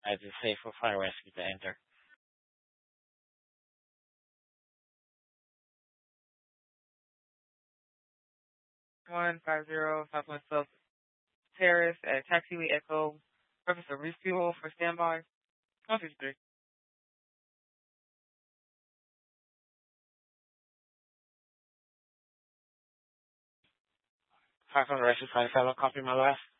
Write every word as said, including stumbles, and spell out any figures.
I just say for fire rescue to enter. one five zero Southwest South Terrace at Taxiway Echo. Purpose of refuel for standby. one fifty-three. five hundred rescue five seven, copy my last.